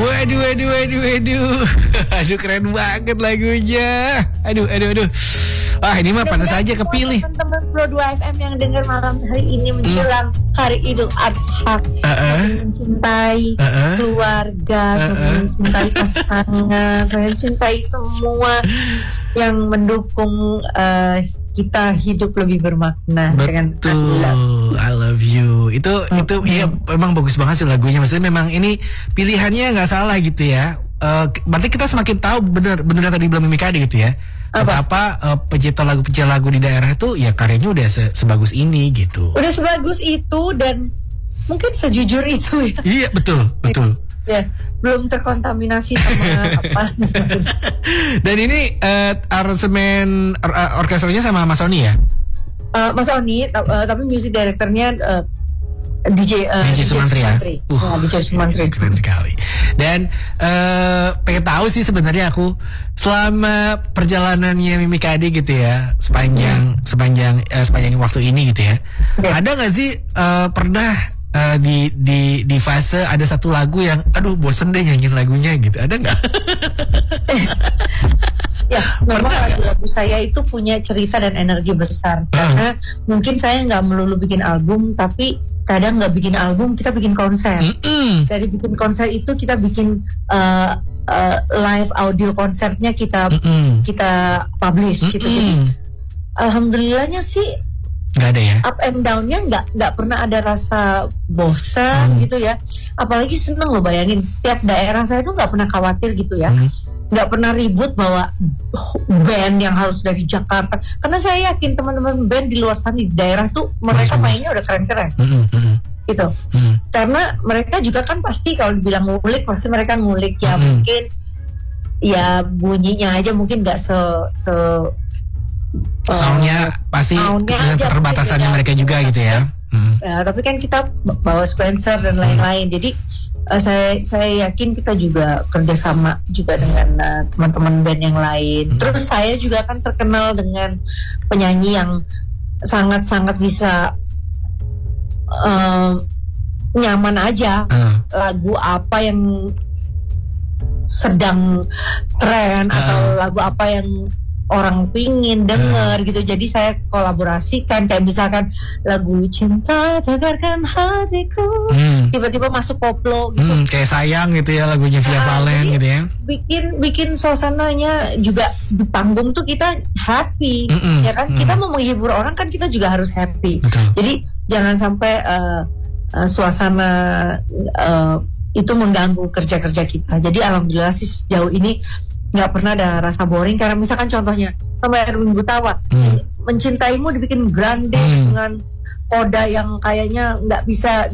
Waduh. Aduh, keren banget lagunya. Aduh. Ah, ini mah pantas aja kepilih. Teman-teman Pro 2 FM yang dengar malam hari ini menjelang Hari Idul Adha, mencintai keluarga, mencintai pasangan, mencintai semua yang mendukung kita hidup lebih bermakna. Betul, I love you. Itu ya memang bagus banget sih lagunya. Maksudnya memang ini pilihannya nggak salah gitu ya. Berarti kita semakin tahu bener tadi bilang Mimi Kade gitu ya. Betapa pencipta lagu di daerah itu ya karyanya udah sebagus ini gitu. Udah sebagus itu dan mungkin sejujur itu ya. Iya betul. Ya, belum terkontaminasi sama apa. Dan ini aransemen orkestranya sama Mas Oni ya? Mas Oni, tapi music directornya DJ Sumantri ya? DJ Sumantri. Keren sekali. Dan pengen tahu sih sebenarnya aku selama perjalanannya Mimi Kade gitu ya, sepanjang waktu ini gitu ya. Okay. Ada nggak sih pernah di fase ada satu lagu yang aduh bosen deh nyanyiin lagunya gitu, ada nggak? Ya, memang lagu-lagu saya itu punya cerita dan energi besar. Karena mungkin saya nggak melulu bikin album, tapi kadang nggak bikin album, kita bikin konser. Dari bikin konser itu kita bikin live audio konsernya kita publish gitu. Jadi alhamdulillahnya sih nggak ada ya, up and down-nya nggak pernah ada rasa bosan gitu ya. Apalagi seneng loh, bayangin setiap daerah saya tuh nggak pernah khawatir gitu ya. Nggak pernah ribut bahwa band yang harus dari Jakarta, karena saya yakin teman-teman band di luar sana di daerah tuh mereka mainnya udah keren-keren gitu. Karena mereka juga kan pasti kalau dibilang ngulik pasti mereka ngulik ya, mungkin ya bunyinya aja mungkin nggak soundnya pasti dengan keterbatasannya mereka juga gitu ya. Tapi kan kita bawa Spencer dan lain-lain, jadi saya yakin kita juga kerjasama juga dengan teman-teman band yang lain. Terus saya juga kan terkenal dengan penyanyi yang sangat-sangat bisa nyaman aja lagu apa yang sedang tren atau lagu apa yang orang pingin denger gitu. Jadi saya kolaborasikan, kayak misalkan lagu Cinta Tegarkan Hatiku tiba-tiba masuk koplo gitu, kayak Sayang gitu ya, lagunya Via Valen gitu ya. Bikin suasananya juga di panggung tuh kita happy ya kan. Kita mau menghibur orang kan, kita juga harus happy. Jadi jangan sampai suasana itu mengganggu kerja-kerja kita. Jadi alhamdulillah sih sejauh ini nggak pernah ada rasa boring. Karena misalkan contohnya sama Erwin Gutawa, Mencintaimu dibikin grande dengan koda yang kayaknya nggak bisa